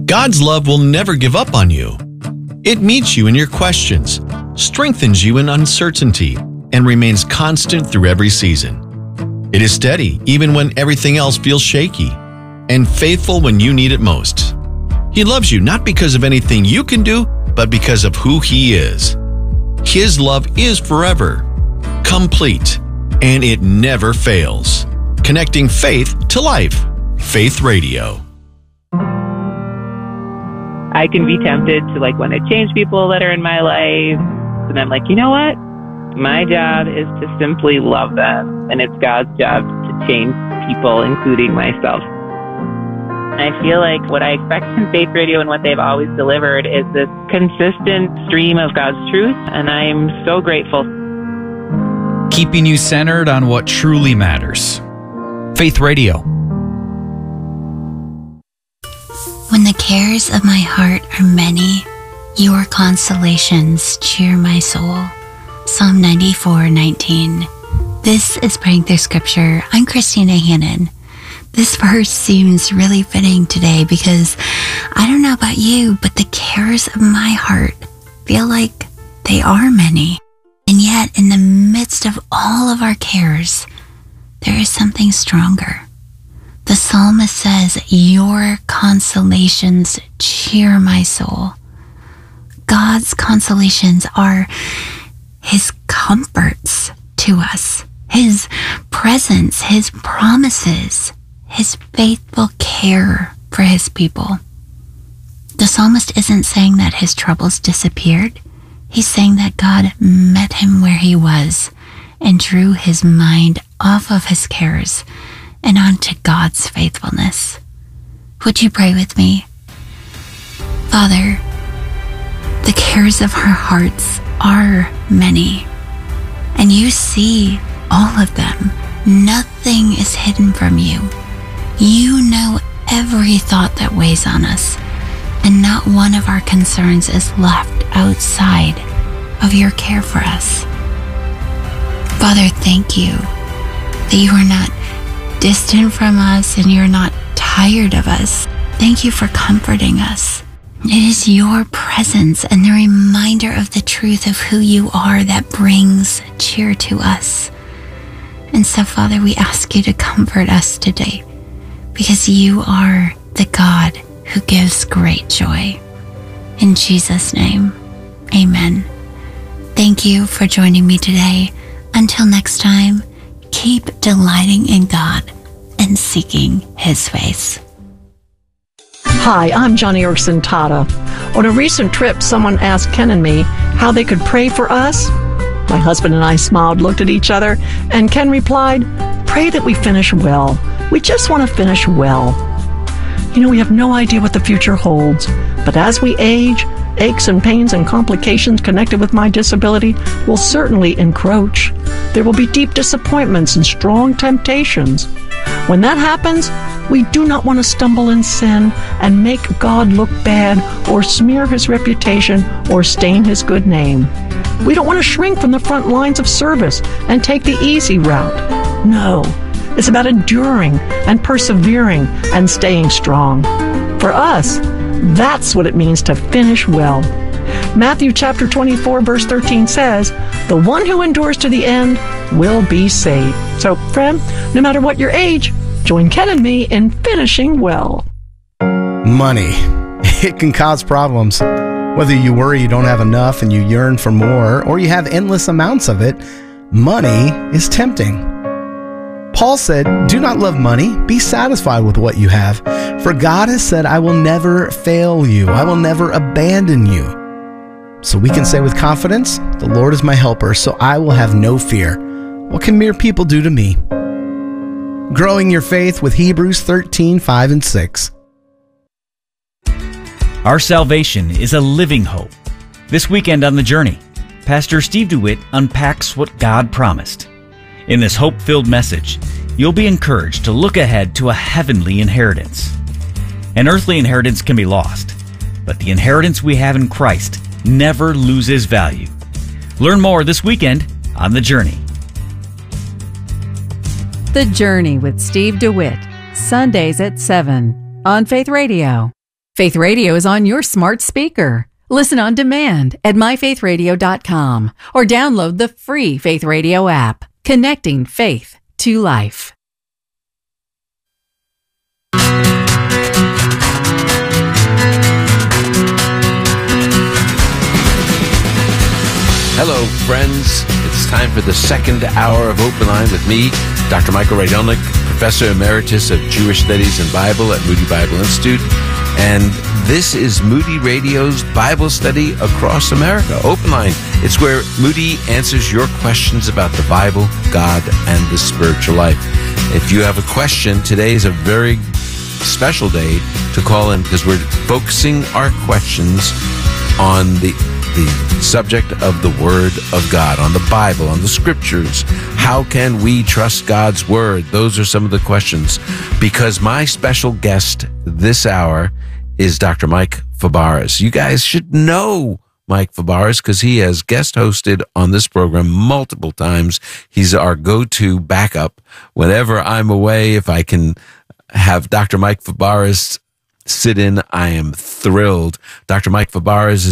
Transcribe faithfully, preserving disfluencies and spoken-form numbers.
God's love will never give up on you. It meets you in your questions, strengthens you in uncertainty, and remains constant through every season. It is steady even when everything else feels shaky, and faithful when you need it most. He loves you not because of anything you can do, but because of who He is. His love is forever, complete, and it never fails. Connecting faith to life. Faith Radio. I can be tempted to like want to change people that are in my life. And I'm like, you know what? My job is to simply love them. And it's God's job to change people, including myself. I feel like what I expect from Faith Radio and what they've always delivered is this consistent stream of God's truth. And I'm so grateful. Keeping you centered on what truly matters. Faith Radio. When the cares of my heart are many, your consolations cheer my soul. Psalm ninety-four nineteen. This is Praying Through Scripture. I'm Christina Hannon. This verse seems really fitting today because I don't know about you, but the cares of my heart feel like they are many. And yet, in the midst of all of our cares, there is something stronger. The psalmist says, your consolations cheer my soul. God's consolations are His comforts to us, His presence, His promises, His faithful care for His people. The psalmist isn't saying that his troubles disappeared. He's saying that God met him where he was and drew his mind off of his cares and onto God's faithfulness. Would you pray with me? Father, the cares of our hearts are many, and you see all of them. Nothing is hidden from you. You know every thought that weighs on us, and not one of our concerns is left outside of your care for us. Father, thank you that you are not distant from us and you're not tired of us. Thank you for comforting us. It is your presence and the reminder of the truth of who you are that brings cheer to us. And so, Father, we ask you to comfort us today because you are the God who gives great joy. In Jesus' name, amen. Thank you for joining me today. Until next time, keep delighting in God and seeking His face. Hi, I'm Johnny Erickson Tata. On a recent trip, someone asked Ken and me how they could pray for us. My husband and I smiled, looked at each other, and Ken replied, "Pray that we finish well. We just want to finish well." You know, we have no idea what the future holds, but as we age, aches and pains and complications connected with my disability will certainly encroach. There will be deep disappointments and strong temptations. When that happens, we do not want to stumble in sin and make God look bad or smear His reputation or stain His good name. We don't want to shrink from the front lines of service and take the easy route. No, it's about enduring and persevering and staying strong. For us, that's what it means to finish well. Matthew chapter twenty-four verse thirteen says, "The one who endures to the end will be saved." So, friend, no matter what your age, join Ken and me in finishing well. Money. It can cause problems. Whether you worry you don't have enough and you yearn for more, or you have endless amounts of it, money is tempting. Paul said, "Do not love money. Be satisfied with what you have. For God has said, I will never fail you. I will never abandon you." So we can say with confidence, "The Lord is my helper, so I will have no fear. What can mere people do to me?" Growing your faith with Hebrews thirteen, five and six. Our salvation is a living hope. This weekend on The Journey, Pastor Steve DeWitt unpacks what God promised. In this hope-filled message, you'll be encouraged to look ahead to a heavenly inheritance. An earthly inheritance can be lost, but the inheritance we have in Christ never loses value. Learn more this weekend on The Journey. The Journey with Steve DeWitt, Sundays at seven on Faith Radio. Faith Radio is on your smart speaker. Listen on demand at my faith radio dot com or download the free Faith Radio app, connecting faith to life. Hello, friends. It's time for the second hour of Open Line with me, Doctor Michael Rydelnik, Professor Emeritus of Jewish Studies and Bible at Moody Bible Institute. And this is Moody Radio's Bible study across America. Open Line. It's where Moody answers your questions about the Bible, God, and the spiritual life. If you have a question, today is a very special day to call in because we're focusing our questions on the the subject of the Word of God, on the Bible, on the Scriptures. How can we trust God's Word? Those are some of the questions. Because my special guest this hour is Doctor Mike Fabarez. You guys should know Mike Fabarez because he has guest hosted on this program multiple times. He's our go-to backup. Whenever I'm away, if I can have Doctor Mike Fabarez sit in, I am thrilled. Doctor Mike Fabarez is